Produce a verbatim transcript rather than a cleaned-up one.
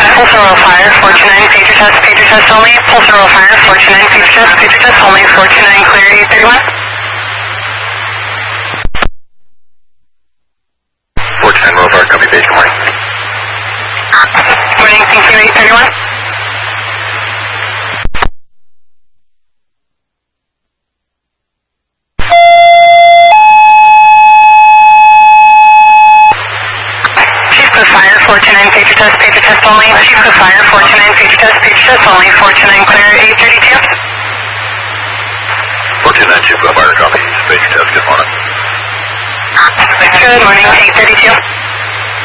Full zero fire, four two nine, pager test, pager test only. Full zero fire, four two nine, pager test, pager test only. four two nine, clear eight thirty-one. four two nine, roll fire, copy base, good morning. Morning, thank you, eight thirty-one. Chief of Fire, four two nine, pager test, pager test only. Chief of Fire, four two nine, pager test, pager test only. four two nine, clear eight thirty-two. four two nine, Chief of Fire, copy, base test, good morning. Good morning, eight thirty-two.